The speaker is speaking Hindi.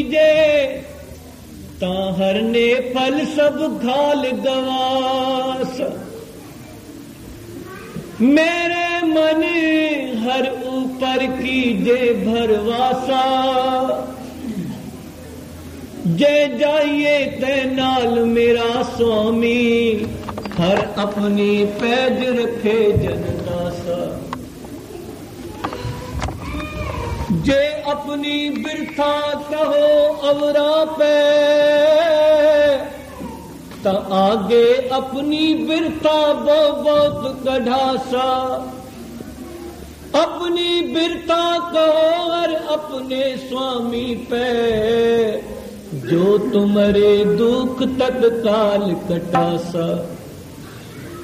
हर ने फल सब घाल गवास। मेरे मन हर ऊपर कीजे भरवासा। जे जाइए ते नाल मेरा स्वामी, हर अपनी पैज रखे जनदासा। जे अपनी बिरथा कहो अवरा पे, ता आगे अपनी बिरथा बहुत कढ़ासा। अपनी बिरथा कहो हर अपने स्वामी पे, जो तुम्हारे दुख तत्काल कटासा।